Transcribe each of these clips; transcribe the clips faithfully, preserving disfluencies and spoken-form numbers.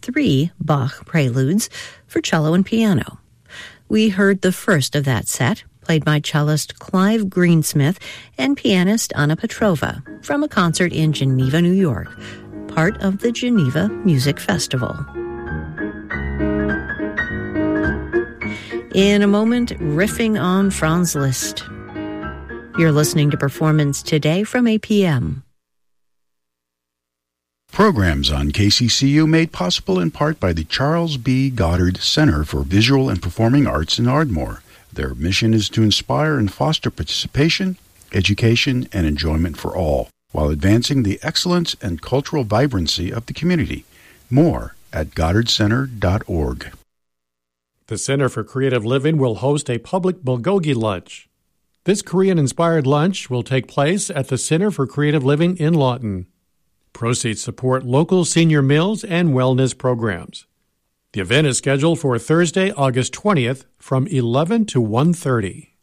three Bach preludes for cello and piano. We heard the first of that set, played by cellist Clive Greensmith and pianist Anna Petrova, from a concert in Geneva, New York, part of the Geneva Music Festival. In a moment, riffing on Franz Liszt. You're listening to Performance Today from A P M. Programs on K C C U made possible in part by the Charles B. Goddard Center for Visual and Performing Arts in Ardmore. Their mission is to inspire and foster participation, education, and enjoyment for all, while advancing the excellence and cultural vibrancy of the community. More at goddard center dot org. The Center for Creative Living will host a public bulgogi lunch. This Korean-inspired lunch will take place at the Center for Creative Living in Lawton. Proceeds support local senior meals and wellness programs. The event is scheduled for Thursday, August twentieth from eleven to one thirty.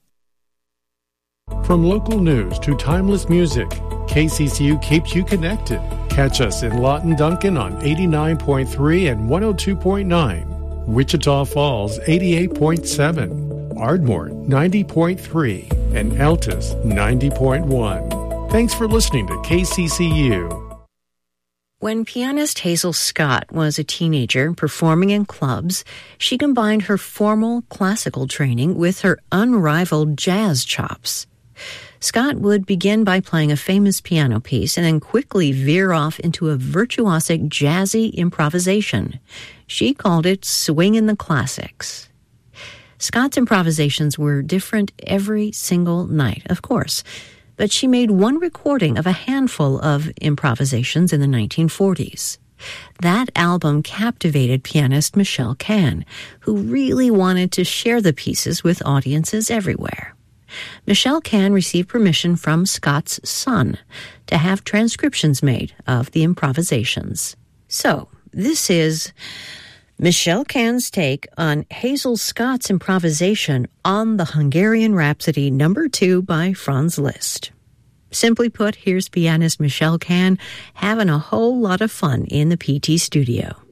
From local news to timeless music, K C C U keeps you connected. Catch us in Lawton Duncan on eighty-nine point three and one oh two point nine, Wichita Falls eighty-eight point seven, Ardmore ninety point three, and Altus ninety point one. Thanks for listening to K C C U. When pianist Hazel Scott was a teenager performing in clubs, she combined her formal classical training with her unrivaled jazz chops. Scott would begin by playing a famous piano piece and then quickly veer off into a virtuosic jazzy improvisation. She called it swingin' the classics. Scott's improvisations were different every single night, of course, but she made one recording of a handful of improvisations in the nineteen forties. That album captivated pianist Michelle Kahn, who really wanted to share the pieces with audiences everywhere. Michelle Kahn received permission from Scott's son to have transcriptions made of the improvisations. So, this is Michelle Kahn's take on Hazel Scott's improvisation on the Hungarian Rhapsody number two by Franz Liszt. Simply put, here's pianist Michelle Kahn having a whole lot of fun in the P T studio.